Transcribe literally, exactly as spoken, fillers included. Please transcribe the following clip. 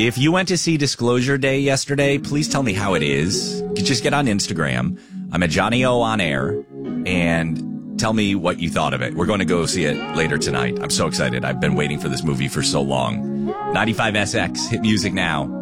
If you went to see Disclosure Day yesterday, please tell me how it is. Just get on Instagram. I'm at Johnny O on air, and tell me what you thought of it. We're going to go see it later tonight. I'm so excited. I've been waiting for this movie for so long. ninety-five S X, hit music now.